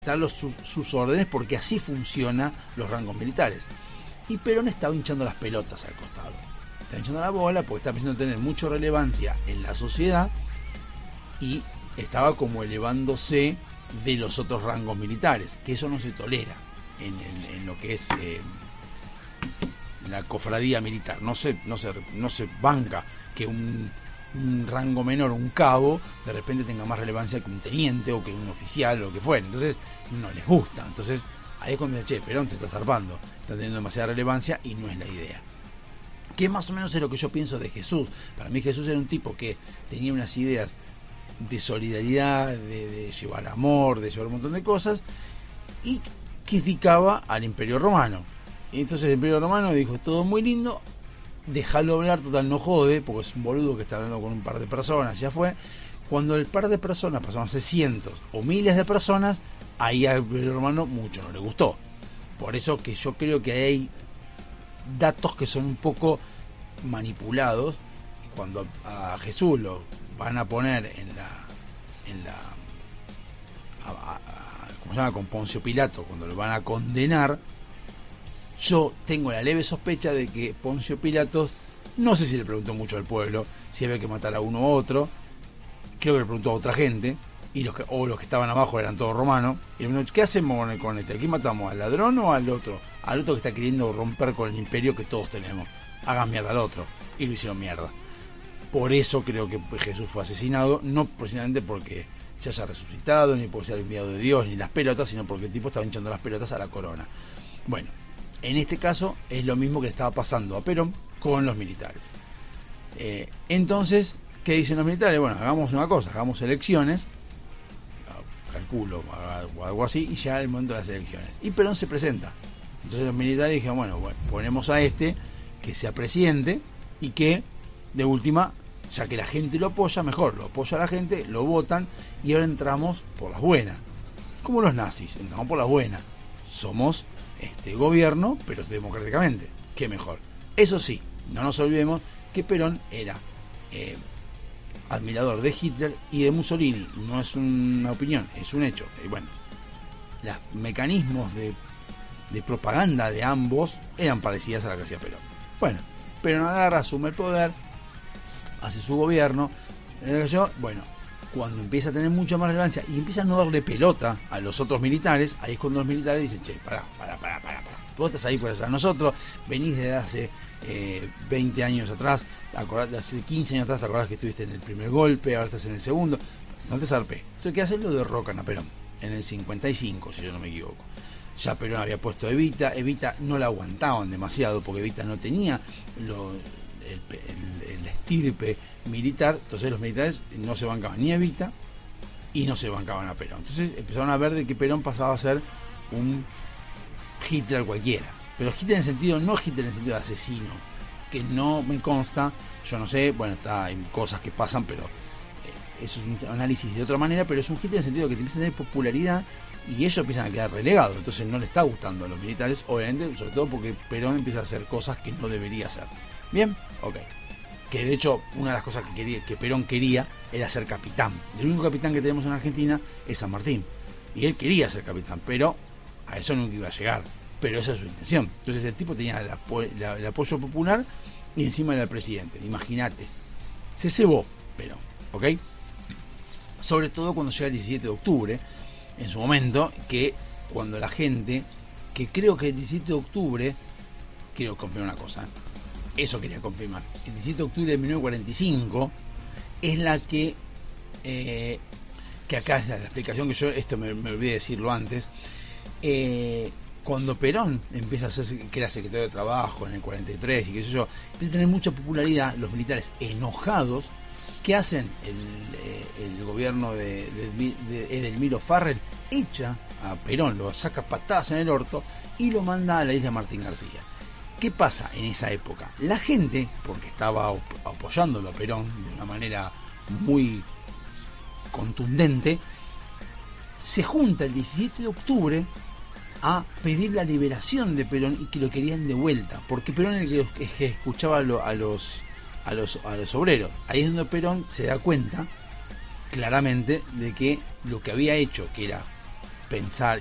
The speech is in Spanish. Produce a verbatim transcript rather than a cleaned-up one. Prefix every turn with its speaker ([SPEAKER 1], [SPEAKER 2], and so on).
[SPEAKER 1] dar los, sus, sus órdenes, porque así funcionan los rangos militares. Y Perón estaba hinchando las pelotas al costado. Estaba hinchando la bola porque estaba empezando a tener mucha relevancia en la sociedad y estaba como elevándose de los otros rangos militares, que eso no se tolera en, en, en lo que es eh, la cofradía militar. No se, no se, no se banca que un, un rango menor, un cabo, de repente tenga más relevancia que un teniente o que un oficial o lo que fuera. Entonces no les gusta. Entonces ahí es cuando dice, che, Perón se está zarpando, está teniendo demasiada relevancia y no es la idea. Que más o menos es lo que yo pienso de Jesús. Para mí Jesús era un tipo que tenía unas ideas de solidaridad, de, de llevar amor, de llevar un montón de cosas, y criticaba al Imperio Romano. Y entonces el Imperio Romano dijo, es todo muy lindo, déjalo hablar, total no jode, porque es un boludo que está hablando con un par de personas, ya fue. Cuando el par de personas pasaron a ser cientos o miles de personas, ahí al Imperio Romano mucho no le gustó. Por eso que yo creo que hay datos que son un poco manipulados. Cuando a Jesús lo van a poner en la en la a, a, a, ¿cómo se llama? Con Poncio Pilato, cuando lo van a condenar, yo tengo la leve sospecha de que Poncio Pilatos, no sé si le preguntó mucho al pueblo si había que matar a uno u otro, creo que le preguntó a otra gente, y los que, o los que estaban abajo eran todos romanos, y le preguntó, ¿qué hacemos con este? ¿A quién matamos? ¿Al ladrón o al otro? Al otro que está queriendo romper con el imperio que todos tenemos. Hagan mierda al otro. Y lo hicieron mierda. Por eso creo que Jesús fue asesinado, no precisamente porque se haya resucitado, ni porque sea el enviado de Dios, ni las pelotas, sino porque el tipo estaba hinchando las pelotas a la corona. Bueno, en este caso es lo mismo que le estaba pasando a Perón con los militares. Eh, entonces, ¿qué dicen los militares? Bueno, hagamos una cosa, hagamos elecciones, calculo, o algo así, y ya el momento de las elecciones. Y Perón se presenta. Entonces los militares dijeron, bueno, bueno, ponemos a este que sea presidente y que, de última, ya que la gente lo apoya, mejor, lo apoya a la gente, lo votan y ahora entramos por las buenas. Como los nazis, entramos por las buenas. Somos este gobierno, pero democráticamente. ¿Qué mejor? Eso sí, no nos olvidemos que Perón era eh, admirador de Hitler y de Mussolini. No es una opinión, es un hecho. Eh, bueno, los mecanismos de, de propaganda de ambos eran parecidas a la que hacía Perón. Bueno, Perón agarra, asume el poder, hace su gobierno, eh, yo, bueno, cuando empieza a tener mucha más relevancia y empieza a no darle pelota a los otros militares, ahí es cuando los militares dicen, che, pará, pará, pará, pará, pará. Vos estás ahí por eso. Nosotros venís de hace eh, veinte años atrás, acordás, de hace quince años atrás, te acordás que estuviste en el primer golpe, ahora estás en el segundo, no te zarpé. Entonces, ¿qué hacen? Lo derrocan a Perón, en el cincuenta y cinco, si yo no me equivoco. Ya Perón había puesto a Evita, Evita no la aguantaban demasiado, porque Evita no tenía lo, el, el, el estirpe militar, entonces los militares no se bancaban ni a Evita y no se bancaban a Perón. Entonces empezaron a ver de que Perón pasaba a ser un Hitler cualquiera, pero Hitler en el sentido, no Hitler en el sentido de asesino, que no me consta, yo no sé, bueno, está, hay cosas que pasan, pero eh, eso es un análisis de otra manera, pero es un Hitler en el sentido de que empieza a tener popularidad y ellos empiezan a quedar relegados, entonces no le está gustando a los militares, obviamente, sobre todo porque Perón empieza a hacer cosas que no debería hacer. Bien, ok. Que de hecho una de las cosas que quería, que Perón quería, era ser capitán. El único capitán que tenemos en Argentina es San Martín, y él quería ser capitán, pero a eso nunca iba a llegar, pero esa es su intención. Entonces el tipo tenía el, apo la, el apoyo popular y encima era el presidente, imagínate, se cebó Perón, ok. Sobre todo cuando llega el diecisiete de octubre, en su momento, que cuando la gente, que creo que el diecisiete de octubre, quiero confirmar una cosa, eso quería confirmar, el diecisiete de octubre de mil novecientos cuarenta y cinco es la que, eh, que acá es la, la explicación que yo, esto me, me olvidé decirlo antes, eh, cuando Perón empieza a ser, que era secretario de Trabajo en el cuarenta y tres y qué sé yo, empieza a tener mucha popularidad, los militares enojados, ¿qué hacen? El, el gobierno de, de, de Edelmiro Farrell echa a Perón, lo saca patadas en el orto y lo manda a la isla Martín García. ¿Qué pasa en esa época? La gente, porque estaba apoyándolo a Perón de una manera muy contundente, se junta el diecisiete de octubre a pedir la liberación de Perón y que lo querían de vuelta, porque Perón es el que escuchaba a los, a los, a los, a los obreros. Ahí es donde Perón se da cuenta claramente de que lo que había hecho, que era pensar